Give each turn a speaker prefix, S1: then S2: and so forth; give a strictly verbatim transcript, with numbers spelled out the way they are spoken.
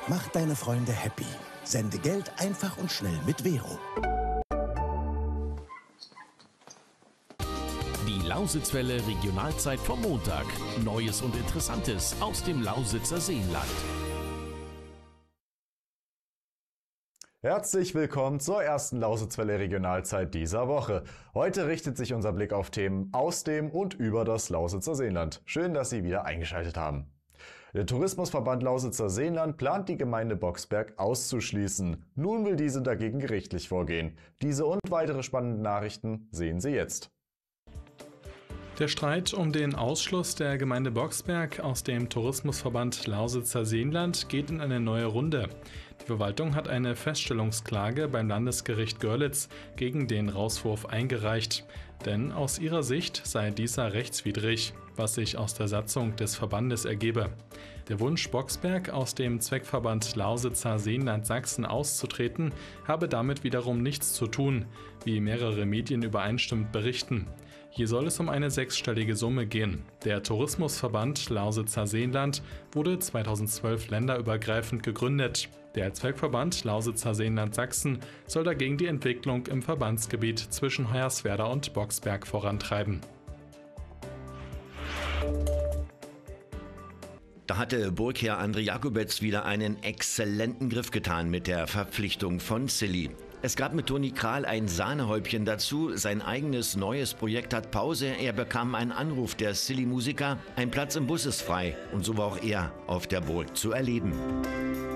S1: Mach deine Freunde happy. Sende Geld einfach und schnell mit Vero.
S2: Die Lausitzwelle Regionalzeit vom Montag. Neues und Interessantes aus dem Lausitzer Seenland.
S3: Herzlich willkommen zur ersten Lausitzwelle Regionalzeit dieser Woche. Heute richtet sich unser Blick auf Themen aus dem und über das Lausitzer Seenland. Schön, dass Sie wieder eingeschaltet haben. Der Tourismusverband Lausitzer Seenland plant, die Gemeinde Boxberg auszuschließen. Nun will diese dagegen gerichtlich vorgehen. Diese und weitere spannende Nachrichten sehen Sie jetzt.
S4: Der Streit um den Ausschluss der Gemeinde Boxberg aus dem Tourismusverband Lausitzer Seenland geht in eine neue Runde. Die Verwaltung hat eine Feststellungsklage beim Landesgericht Görlitz gegen den Rauswurf eingereicht. Denn aus ihrer Sicht sei dieser rechtswidrig, was sich aus der Satzung des Verbandes ergebe. Der Wunsch, Boxberg aus dem Zweckverband Lausitzer Seenland Sachsen auszutreten, habe damit wiederum nichts zu tun, wie mehrere Medien übereinstimmend berichten. Hier soll es um eine sechsstellige Summe gehen. Der Tourismusverband Lausitzer Seenland wurde zweitausendzwölf länderübergreifend gegründet. Der Zweckverband Lausitzer Seenland Sachsen soll dagegen die Entwicklung im Verbandsgebiet zwischen Hoyerswerda und Boxberg vorantreiben.
S5: Da hatte Burgherr André Jakobetz wieder einen exzellenten Griff getan mit der Verpflichtung von Silly. Es gab mit Toni Kral ein Sahnehäubchen dazu, sein eigenes neues Projekt hat Pause, er bekam einen Anruf der Silly-Musiker, ein Platz im Bus ist frei und so war auch er auf der Burg zu erleben.